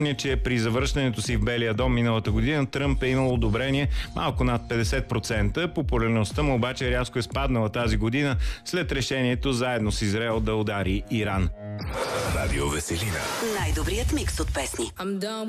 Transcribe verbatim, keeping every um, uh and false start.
че при завръщането си в Белия дом миналата година Тръмп е имал одобрение малко над петдесет процента. Популярността му обаче рязко е спаднала тази година след решението заедно с Израел да удари Иран. Радио Веселина. Най-добрият микс от песни.